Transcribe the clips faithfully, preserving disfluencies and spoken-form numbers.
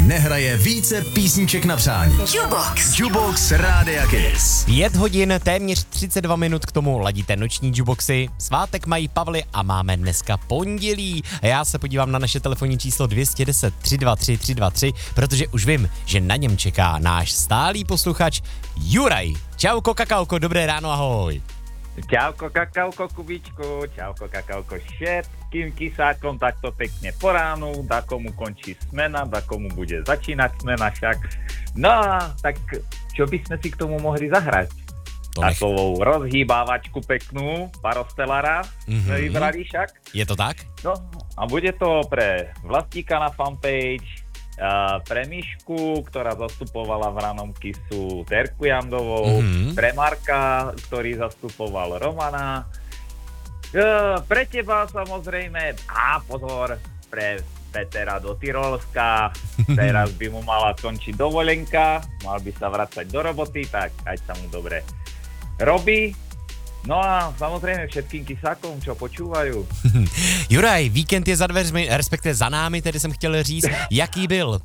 nehraje více písniček na přání. Jukebox. Jukebox Rádia Kiss. Pět hodin, téměř třicet dva minut k tomu ladíte noční jukeboxy. Svátek mají Pavly a máme dneska pondělí. A já se podívám na naše telefonní číslo dvě jedna nula tři dva tři tři dva tři, protože už vím, že na něm čeká náš stálý posluchač Juraj. Čauko, kakauko, dobré ráno, ahoj. Čauko, kakauko, Kubičku, čauko, kakauko, všetkým kysákom takto pekne po ránu, da komu končí smena, da komu bude začínať smena však. No a tak čo by sme si k tomu mohli zahrať? Takovou rozhýbávačku peknú, Parostelara mm-hmm. sme vybrali však. Je to tak? No a bude to pre Vlastíka na fanpage, Uh, pre Mišku, ktorá zastupovala v ranom Kissu Terku Jandovou, mm-hmm. pre Marka, ktorý zastupoval Romana, uh, pre teba samozrejme, a pozor, pre Petra do Tyrolska, teraz by mu mala končiť dovolenka, mal by sa vracať do roboty, tak ať sa mu dobre robí. No a samozřejmě všetkým kysákům, čo počúvajú. Juraj, víkend je za dveřmi, respektive za námi, tedy jsem chtěl říct, jaký byl?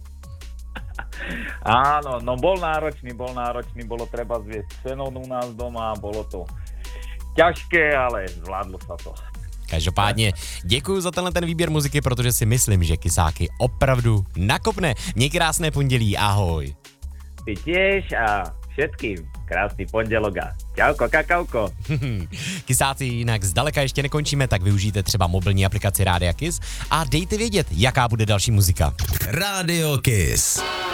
Áno, no bol náročný, bol náročný, bolo treba zviesť přenos u nás doma, bolo to ťažké, ale zvládlo sa to. Každopádně děkuji za tenhle ten výběr muziky, protože si myslím, že kysáky opravdu nakopne. Měj krásné pondělí, ahoj. Ty tiež a všetkým krásný pondělok a čauko, kakauko. Kysáci, jinak zdaleka ještě nekončíme, tak využijte třeba mobilní aplikaci Rádia Kiss a dejte vědět, jaká bude další muzika. Rádio Kiss.